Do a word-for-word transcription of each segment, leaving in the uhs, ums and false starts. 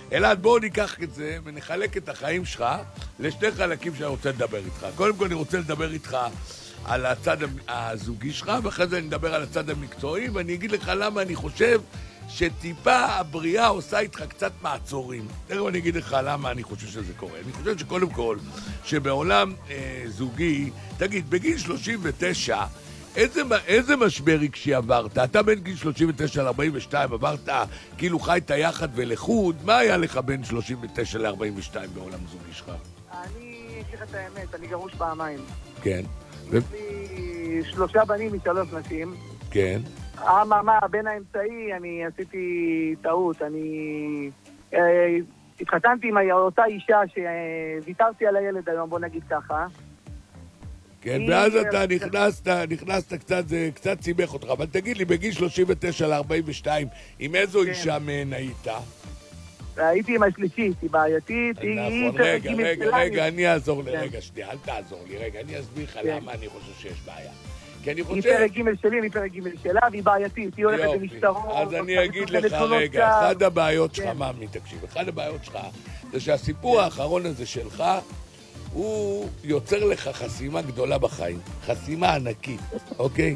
אלעד, בואו ניקח את זה ונחלק את החיים שלך לשני חלקים שאני רוצה לדבר איתך. קודם כל אני רוצה לדבר איתך על הצד הזוגי שלך, ואחרי זה אני אדבר על הצד המקצועי, ואני אגיד לך למה אני חושב שטיפה הבריאה עושה איתך קצת מעצורים. תכף אני אגיד לך למה אני חושב שזה קורה. אני חושב שקודם כל, שבעולם אה, זוגי, תגיד, בגיל שלושים ותשע, איזה, איזה משבר רגשי עברת? אתה בין גיל שלושים ותשע ל-ארבעים ושתיים עברת, כאילו חיית יחד ולחוד, מה היה לך בין שלושים ותשע ל-ארבעים ושתיים בעולם זוגי שלך? אני אגיד לך את האמת, אני גרוש פעמיים. כן. יש לי שלושה בנים משלוש נשים. כן. אממה, בין האמצעי, אני עשיתי טעות, אני אה, התחתנתי עם אותה אישה שוויתרתי על הילד היום, בוא נגיד ככה. כן, ואז אתה נכנסת, נכנסת קצת, זה קצת סימך אותך, אבל תגיד לי, בגיל שלושים ותשע ל-ארבעים ושתיים, עם איזו אישה מהן היית? הייתי עם השלישית, היא בעייתית, היא... נכון, רגע, רגע, רגע, אני אעזור לי, רגע, שנייה, אל תעזור לי, רגע, אני אסביר לך למה אני חושב שיש בעיה. כי אני חושב... היא פרק ג' שלי, אני פרק ג' שלה, והיא בעייתית, היא הולכת למשטרות... אז אני אגיד לך, רגע, אחד הבעיות שלך, מאמי, תקשיב, אחד הבעיות שלך, זה שהסיפור האחרון הזה שלך, הוא יוצר לך חסימה גדולה בחיים, חסימה ענקית, אוקיי?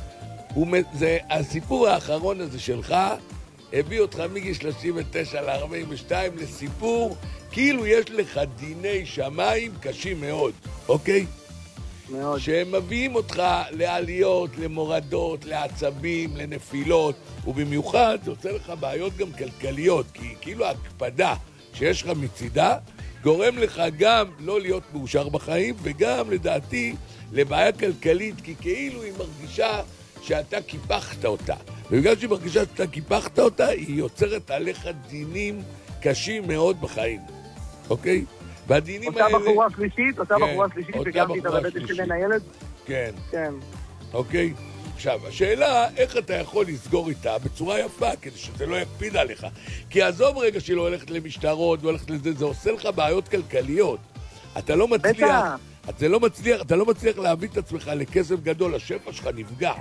זה, הסיפור האחרון הזה שלך הביא אותך מגיל שלושים ותשע ל-ארבעים ושתיים לסיפור כאילו יש לך דיני שמיים קשים מאוד, אוקיי? מאוד. שהם מביאים אותך לעליות, למורדות, לעצבים, לנפילות, ובמיוחד זה יוצר לך בעיות גם כלכליות, כי כאילו ההקפדה שיש לך מצידה גורם לך גם לא להיות מאושר בחיים, וגם לדעתי לבעיה כלכלית, כי כאילו היא מרגישה שאתה קיפחת אותה. ובגלל שהיא מרגישה שאתה קיפחת אותה, היא יוצרת עליך דינים קשים מאוד בחיים. אוקיי? והדינים אותה האלה... בחורה שלישית, אותה כן, בחורה שלישית, וגמתי את הבטן של בן הילד. כן. כן. אוקיי? עכשיו, השאלה, איך אתה יכול לסגור איתה בצורה יפה, כדי שזה לא יקפיד עליך. כי עזוב רגע שלא הולכת למשטרות, והולכת לזה, זה עושה לך בעיות כלכליות. אתה לא מצליח, אתה לא מצליח, אתה לא מצליח להביא את עצמך לכסף גדול, השפע שלך נפגע.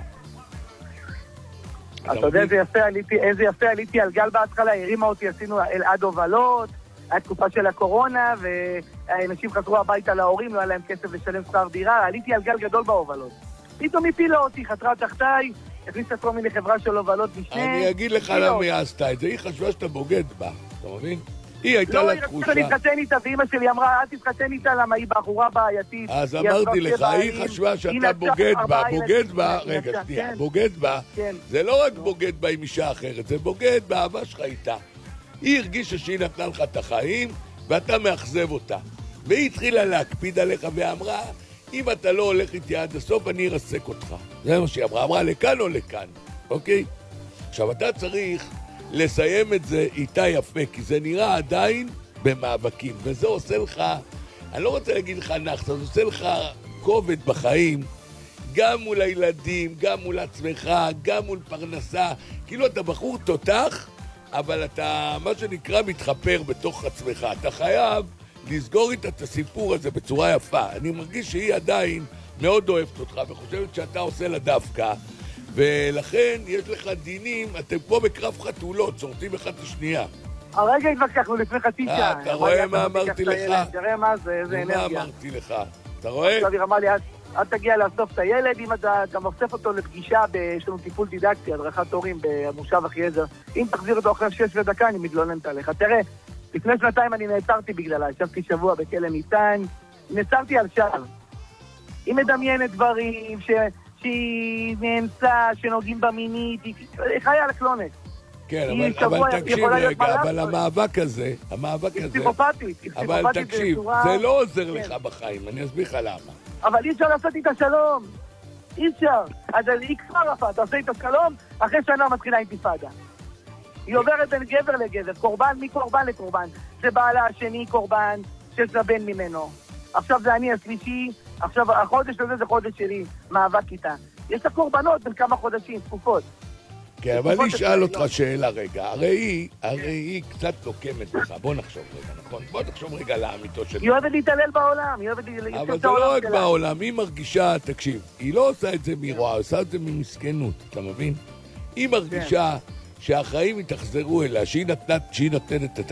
אתה יודע איזה יפה עליתי, איזה יפה עליתי על גל בהתחלה, הרימה אותי, עשינו אלעד הובלות, התקופה של הקורונה, ואנשים חזרו הביתה להורים, לא היה להם כסף לשלם שכר דירה, עליתי על גל גדול בהובלות. פתאום הפילה אותי, חתרה תחתיי, הכניסה כל מיני חברה של הובלות משנה. אני אגיד לך למה היא עשתה את זה, היא חשבה שאתה בוגד בה, אתה מבין? היא הייתה לה תחושה... לא, היא רצתה להתחתן איתה, ואמא שלי אמרה, אל תתחתן איתה, למה היא בחורה בעייתית. אז אמרתי לך, היא חשבה שאתה בוגד בה, בוגד בה, רגע, שנייה, בוגד בה, זה לא רק בוגד בה עם אישה אחרת, זה בוגד באהבה שלך איתה. היא הרגישה שהיא נתנה לך את החיים, ואתה מאכזב אותה. והיא התחילה להקפיד עליך ואמרה, אם אתה לא הולך איתי עד הסוף, אני ארסק אותך. זה מה שהיא אמרה, אמרה לכאן או לכאן, אוקיי? עכשיו, אתה צריך לסיים את זה איתה יפה, כי זה נראה עדיין במאבקים, וזה עושה לך, אני לא רוצה להגיד לך נחס, זה עושה לך כובד בחיים, גם מול הילדים, גם מול עצמך, גם מול פרנסה, כאילו אתה בחור תותח, אבל אתה, מה שנקרא, מתחפר בתוך עצמך. אתה חייב לסגור איתה את הסיפור הזה בצורה יפה. אני מרגיש שהיא עדיין מאוד אוהבת אותך וחושבת שאתה עושה לה דווקא, ולכן יש לך דינים, אתם כמו בקרב חתולות, שורטים אחד את השנייה. הרגע התווכחנו לפני חצי שעה. אתה רואה מה אמרתי לך? תראה מה זה, איזה אנרגיה. מה אמרתי לך? אתה רואה? עכשיו היא אמרה לי, אל תגיע לאסוף את הילד, אם אתה גם אוסף אותו לפגישה, יש לנו טיפול דידקטי, הדרכת הורים במושב אחיעזר. אם תחזיר אותו אחרי שש ודקה, אני מתלוננת עליך. תראה, לפני שנתיים אני נעצרתי בגללה, ישבתי שבוע בכלא ניתן, נעצרתי על שווא. היא מדמיינת דברים, שהיא נאנסה, שנוגעים במינית, היא חיה על הקלונת. כן, אבל תקשיב רגע, אבל המאבק הזה, המאבק הזה... היא פסיכופתית, היא פסיכופתית. אבל תקשיב, זה לא עוזר לך בחיים, אני אסביר לך למה. אבל אי אפשר לעשות איתה שלום. אי אפשר. אז היא כבר רפה, אתה עושה איתה שלום, אחרי שנה מתחילה אינתיפאדה. היא עוברת בין גבר לגבר, קורבן מקורבן לקורבן. זה בעלה השני קורבן, שיש לה בן ממנו. עכשיו זה אני השלישי, עכשיו החודש הזה זה חודש שלי, מאבק איתה. יש לה קורבנות בין כמה חודשים, תקופות. כן, אבל אני אשאל אותך שאלה רגע. הרי היא, הרי היא קצת לוקמת בך. בוא נחשוב רגע, נכון? בוא נחשוב רגע לאמיתו של... היא אוהבת להתעלל בעולם, היא אוהבת להתעלל בעולם. אבל זה לא רק בעולם, היא מרגישה, תקשיב, היא לא עושה את זה מרוע, היא עושה את זה ממסכנות, אתה מבין? היא מרגישה שהחיים יתחזרו אליה, שהיא נותנת את